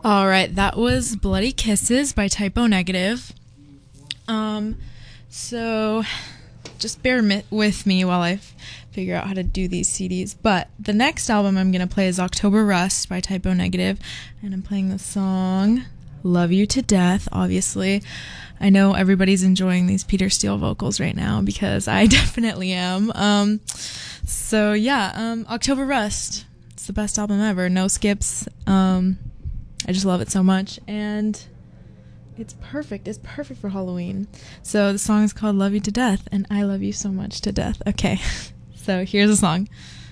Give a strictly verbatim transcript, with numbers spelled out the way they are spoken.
All right, that was Bloody Kisses by Typo Negative. Um, so just bear mi- with me while I f- figure out how to do these C Ds. But the next album I'm going to play is October Rust by Typo Negative, and I'm playing the song Love You to Death, obviously. I know everybody's enjoying these Peter Steele vocals right now because I definitely am. Um, so yeah, um, October Rust. It's the best album ever. No skips. Um, I just love it so much, and it's perfect. It's perfect for Halloween. So the song is called Love You to Death, and I love you so much to death. Okay, so here's the song.